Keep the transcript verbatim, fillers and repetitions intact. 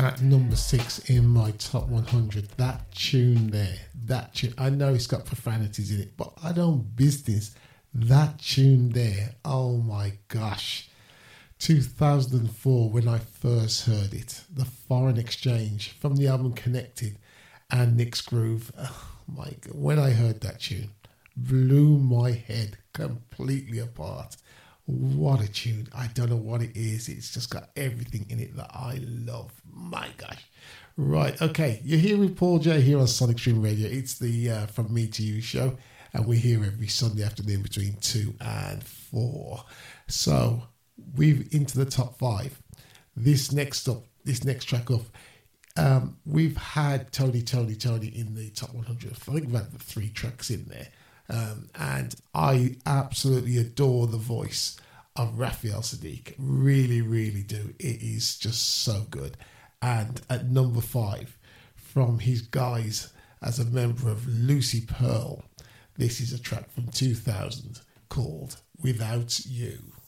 at number six in my top one hundred. That tune there, that tune, I know it's got profanities in it, but I don't business. That tune there, oh my gosh. two thousand four, when I first heard it, the Foreign Exchange from the album Connected and Nick's Groove. Oh my God, when I heard that tune, blew my head completely apart. What a tune. I don't know what it is. It's just got everything in it that I love. My gosh. Right, okay. You're here with Paul J here on Sonic Stream Radio. It's the uh, From Me to You show, and we're here every Sunday afternoon between two and four. So we've into the top five. This next up, this next track up, um, we've had Tony, Tony, Tony in the top one hundred. I think we've had the three tracks in there. Um, and I absolutely adore the voice of Raphael Sadiq. Really, really do. It is just so good. And at number five, from his guys as a member of Lucy Pearl, this is a track from two thousand called Without You.